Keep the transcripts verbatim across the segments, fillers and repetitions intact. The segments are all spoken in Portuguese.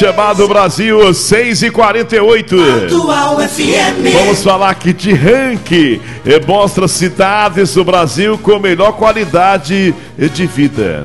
Chamado Brasil, seis e quarenta e oito. Atual F M. Vamos falar aqui de ranking. Mostra cidades do Brasil com melhor qualidade de vida.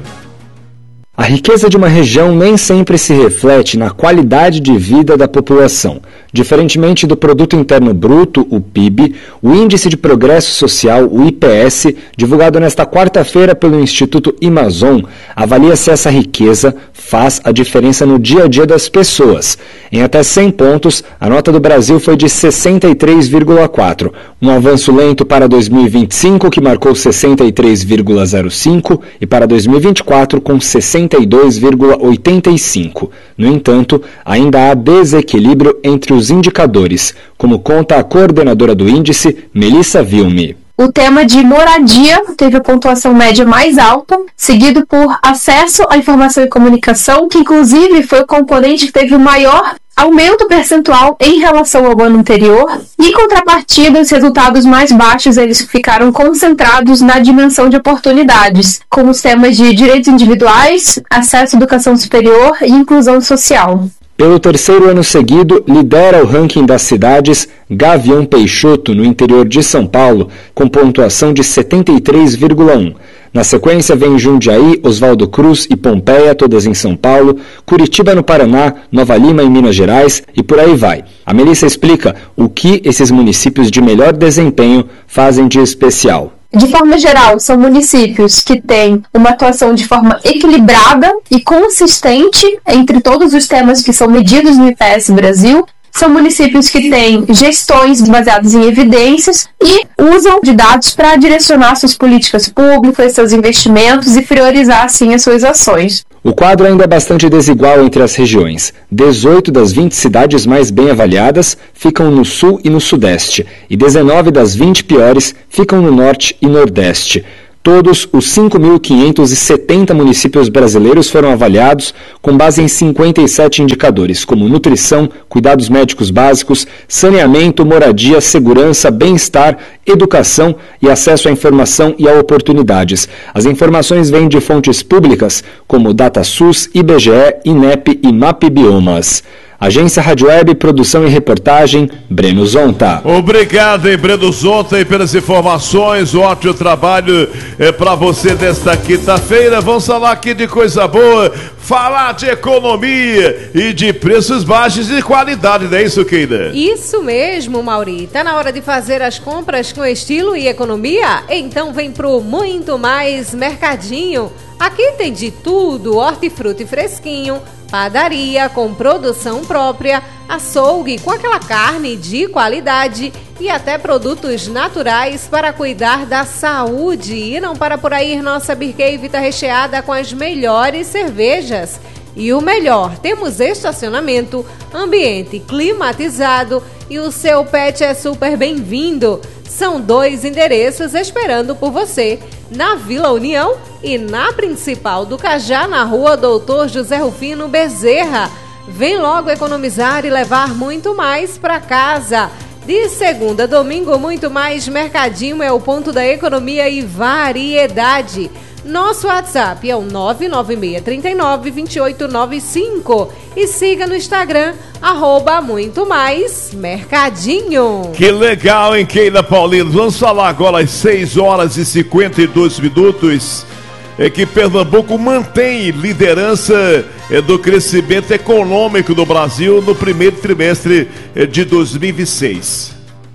A riqueza de uma região nem sempre se reflete na qualidade de vida da população. Diferentemente do Produto Interno Bruto, o P I B, o Índice de Progresso Social, o I P S, divulgado nesta quarta-feira pelo Instituto Imazon, avalia se essa riqueza faz a diferença no dia a dia das pessoas. Em até cem pontos, a nota do Brasil foi de sessenta e três vírgula quatro, um avanço lento para dois mil e vinte e cinco, que marcou sessenta e três vírgula zero cinco, e para dois mil e vinte e quatro, com sessenta e dois vírgula oitenta e cinco. No entanto, ainda há desequilíbrio entre os indicadores, como conta a coordenadora do índice, Melissa Vilme. O tema de moradia teve a pontuação média mais alta, seguido por acesso à informação e comunicação, que inclusive foi o componente que teve o maior aumento percentual em relação ao ano anterior. E, em contrapartida, os resultados mais baixos eles ficaram concentrados na dimensão de oportunidades, como os temas de direitos individuais, acesso à educação superior e inclusão social. Pelo terceiro ano seguido, lidera o ranking das cidades Gavião Peixoto, no interior de São Paulo, com pontuação de setenta e três vírgula um. Na sequência vem Jundiaí, Oswaldo Cruz e Pompeia, todas em São Paulo, Curitiba no Paraná, Nova Lima em Minas Gerais e por aí vai. A Melissa explica o que esses municípios de melhor desempenho fazem de especial. De forma geral, são municípios que têm uma atuação de forma equilibrada e consistente entre todos os temas que são medidos no I P S Brasil. São municípios que têm gestões baseadas em evidências e usam de dados para direcionar suas políticas públicas, seus investimentos e priorizar, assim, as suas ações. O quadro ainda é bastante desigual entre as regiões. dezoito das vinte cidades mais bem avaliadas ficam no sul e no sudeste, e dezenove das vinte piores ficam no norte e nordeste. Todos os cinco mil quinhentos e setenta municípios brasileiros foram avaliados com base em cinquenta e sete indicadores, como nutrição, cuidados médicos básicos, saneamento, moradia, segurança, bem-estar, educação e acesso à informação e a oportunidades. As informações vêm de fontes públicas, como DataSUS, I B G E, INEP e MapBiomas. Agência Rádio Web, produção e reportagem, Breno Zonta. Obrigado, hein, Breno Zonta, pelas informações, um ótimo trabalho é, para você desta quinta-feira. Vamos falar aqui de coisa boa, falar de economia e de preços baixos e qualidade, não é isso, Keida? Isso mesmo, Mauri. Tá na hora de fazer as compras com estilo e economia? Então vem pro Muito Mais Mercadinho. Aqui tem de tudo, hortifruti fresquinho, padaria com produção própria, açougue com aquela carne de qualidade e até produtos naturais para cuidar da saúde. E não para por aí, nossa Beer Cave está recheada com as melhores cervejas. E o melhor, temos estacionamento, ambiente climatizado e o seu pet é super bem-vindo. São dois endereços esperando por você, na Vila União e na Principal do Cajá, na Rua Doutor José Rufino Bezerra. Vem logo economizar e levar muito mais para casa. De segunda a domingo, Muito Mais Mercadinho é o ponto da economia e variedade. Nosso WhatsApp é o nove nove seis três nove, dois oito nove cinco e siga no Instagram, arroba Muito Mais Mercadinho. Que legal, hein, Keila Paulino? Vamos falar agora às seis horas e cinquenta e dois minutos. É que Pernambuco mantém liderança é, do crescimento econômico do Brasil no primeiro trimestre é, de dois mil e vinte e seis.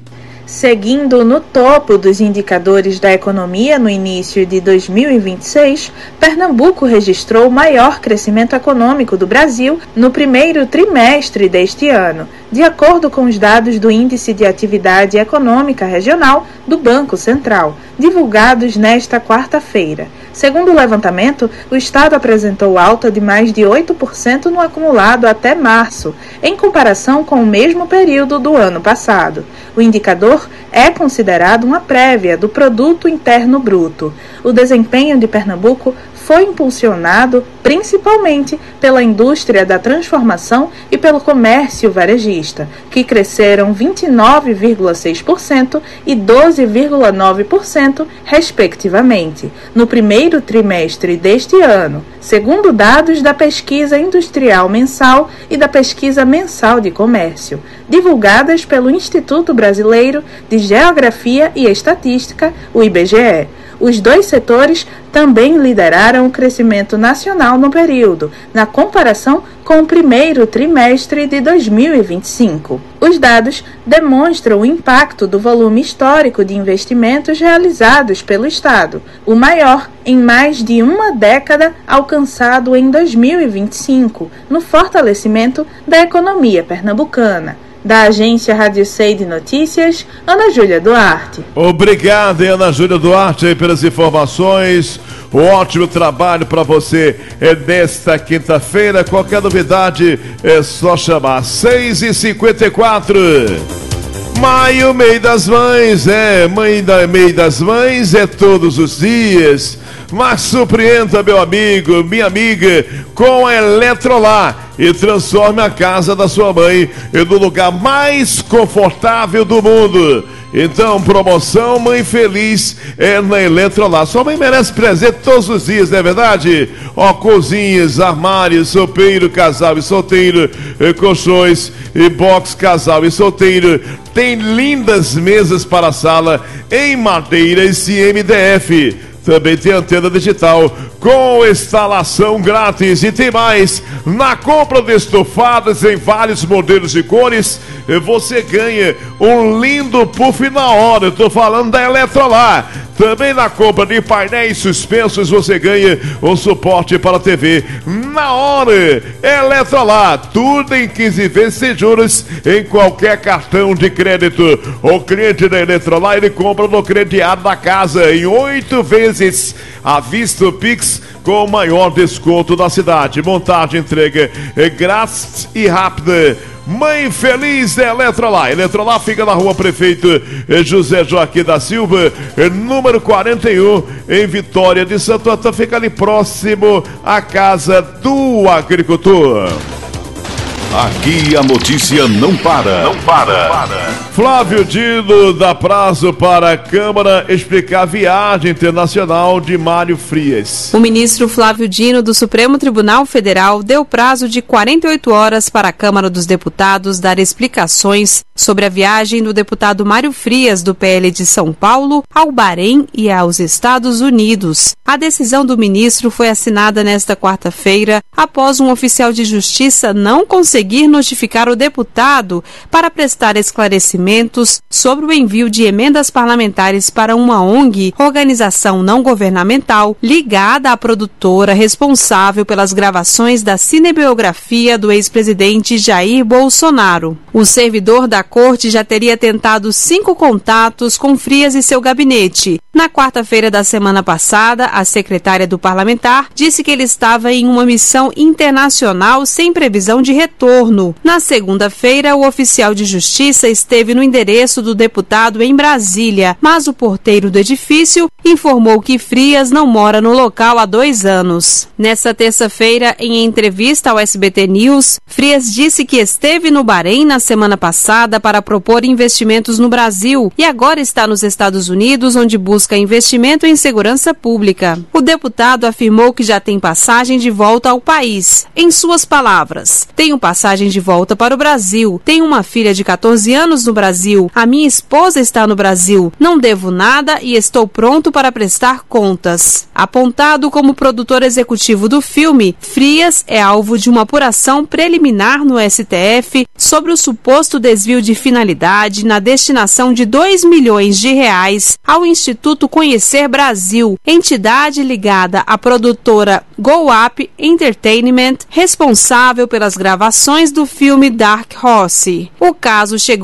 Seguindo no topo dos indicadores da economia no início de dois mil e vinte e seis, Pernambuco registrou o maior crescimento econômico do Brasil no primeiro trimestre deste ano, de acordo com os dados do Índice de Atividade Econômica Regional do Banco Central, divulgados nesta quarta-feira. Segundo o levantamento, o Estado apresentou alta de mais de oito por cento no acumulado até março, em comparação com o mesmo período do ano passado. O indicador é considerado uma prévia do Produto Interno Bruto. O desempenho de Pernambuco foi impulsionado principalmente pela indústria da transformação e pelo comércio varejista, que cresceram vinte e nove vírgula seis por cento e doze vírgula nove por cento, respectivamente, no primeiro trimestre deste ano, segundo dados da Pesquisa Industrial Mensal e da Pesquisa Mensal de Comércio, divulgadas pelo Instituto Brasileiro de Geografia e Estatística, o I B G E. Os dois setores também lideraram o crescimento nacional no período, na comparação com o primeiro trimestre de dois mil e vinte e cinco. Os dados demonstram o impacto do volume histórico de investimentos realizados pelo Estado, o maior em mais de uma década, alcançado em dois mil e vinte e cinco, no fortalecimento da economia pernambucana. Da agência Rádio Sei de Notícias, Ana Júlia Duarte. Obrigado, Ana Júlia Duarte, pelas informações. Um ótimo trabalho para você é nesta quinta-feira. Qualquer novidade é só chamar. seis e cinquenta e quatro. Maio, mês das mães, é, mãe da, mês das mães é todos os dias. Mas surpreenda, meu amigo, minha amiga, com a Eletrolar e transforme a casa da sua mãe no lugar mais confortável do mundo. Então, promoção Mãe Feliz é na Eletrolar. Sua mãe merece presente todos os dias, não é verdade? Ó, cozinhas, armários, sopeiro, casal e solteiro, colchões e box, casal e solteiro. Tem lindas mesas para a sala em madeira e C M D F. Também tem antena digital com instalação grátis. E tem mais, na compra de estofadas em vários modelos e cores, você ganha um lindo puff na hora. Eu estou falando da Eletrolar. Também na compra de painéis suspensos você ganha um suporte para a T V na hora. Eletrolar, tudo em quinze vezes sem juros em qualquer cartão de crédito. O cliente da Eletrolar, ele compra no crediário da casa em oito vezes à vista, o Pix com o maior desconto da cidade. Montagem, entrega é grátis e rápida. Mãe Feliz da Eletrolar. Eletrolar fica na rua Prefeito José Joaquim da Silva, número quarenta e um, em Vitória de Santo Antônio. Fica ali próximo à casa do agricultor. Aqui a notícia não para. Não para. Flávio Dino dá prazo para a Câmara explicar a viagem internacional de Mário Frias. O ministro Flávio Dino do Supremo Tribunal Federal deu prazo de quarenta e oito horas para a Câmara dos Deputados dar explicações sobre a viagem do deputado Mário Frias, do P L de São Paulo, ao Bahrein e aos Estados Unidos. A decisão do ministro foi assinada nesta quarta-feira, após um oficial de justiça não conseguir notificar o deputado para prestar esclarecimentos sobre o envio de emendas parlamentares para uma O N G, organização não governamental, ligada à produtora responsável pelas gravações da cinebiografia do ex-presidente Jair Bolsonaro. O servidor da corte já teria tentado cinco contatos com Frias e seu gabinete. Na quarta-feira da semana passada, a secretária do parlamentar disse que ele estava em uma missão internacional sem previsão de retorno. Na segunda-feira, o oficial de justiça esteve no endereço do deputado em Brasília, mas o porteiro do edifício informou que Frias não mora no local há dois anos. Nesta terça-feira, em entrevista ao S B T News, Frias disse que esteve no Bahrein na semana passada para propor investimentos no Brasil e agora está nos Estados Unidos, onde busca investimento em segurança pública. O deputado afirmou que já tem passagem de volta ao país. Em suas palavras, tenho passagem de volta para o Brasil, tenho uma filha de catorze anos no Brasil, a minha esposa está no Brasil, não devo nada e estou pronto para prestar contas. Apontado como produtor executivo do filme, Frias é alvo de uma apuração preliminar no S T F sobre o suposto desvio de finalidade na destinação de dois milhões de reais ao Instituto Conhecer Brasil, entidade ligada à produtora Go Up Entertainment, responsável pelas gravações do filme Dark Horse. O caso chegou ao S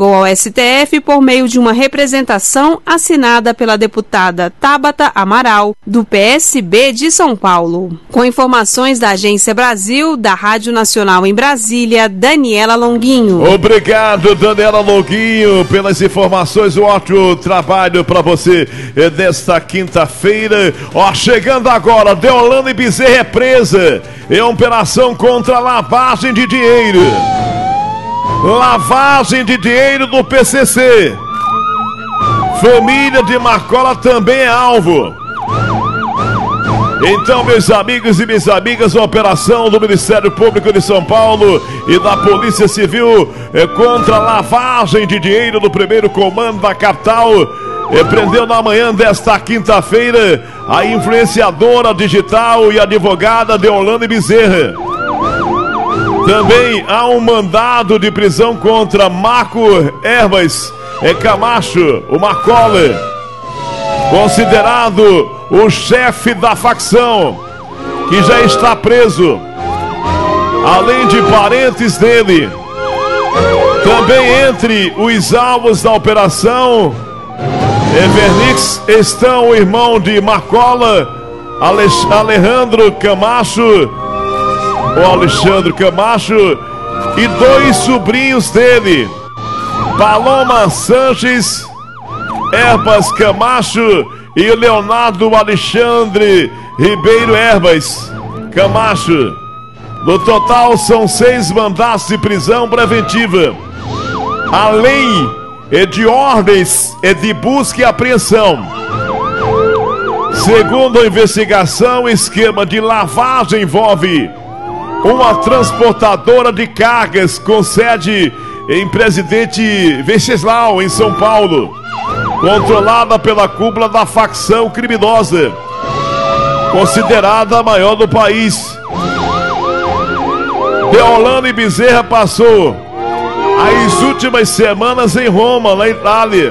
S T F por meio de uma representação assinada pela deputada Tabata Amaral, do P S B de São Paulo. Com informações da Agência Brasil, da Rádio Nacional em Brasília, Daniela Longuinho. Obrigado, Daniela Longuinho, pelas informações. Um ótimo trabalho para você nesta quinta-feira. Ó, chegando agora, Deolane Bezerra é presa em operação contra lavagem de dinheiro. Lavagem de dinheiro do P C C. Família de Marcola também é alvo. Então, meus amigos e minhas amigas, a operação do Ministério Público de São Paulo e da Polícia Civil é contra a lavagem de dinheiro do primeiro comando da capital. É, prendeu na manhã desta quinta-feira a influenciadora digital e advogada Deolane Bezerra. Também há um mandado de prisão contra Marco Herbas é Camacho, o Marcola, considerado o chefe da facção, que já está preso, além de parentes dele. Também entre os alvos da operação Evernix estão o irmão de Marcola, Alejandro Camacho, o Alexandre Camacho, e dois sobrinhos dele, Paloma Sanches Herbas Camacho e Leonardo Alexandre Ribeiro Herbas Camacho. No total são seis mandatos de prisão preventiva, além de ordens de busca e apreensão. Segundo a investigação, o esquema de lavagem envolve uma transportadora de cargas com sede em Presidente Venceslau, em São Paulo, controlada pela cúpula da facção criminosa, considerada a maior do país. Deolane Bezerra passou as últimas semanas em Roma, na Itália.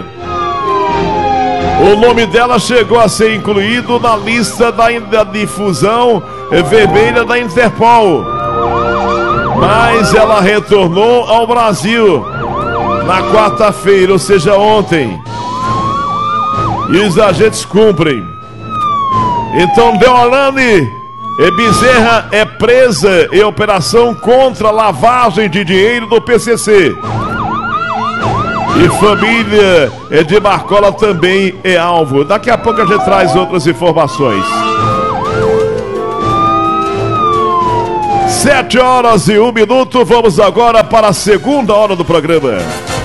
O nome dela chegou a ser incluído na lista da, da difusão vermelha da Interpol, mas ela retornou ao Brasil na quarta-feira, ou seja, ontem, e os agentes cumprem. Então, Deolane Bezerra é presa em operação contra a lavagem de dinheiro do P C C. E família de Marcola também é alvo. Daqui a pouco a gente traz outras informações. Sete horas e um minuto. Vamos agora para a segunda hora do programa.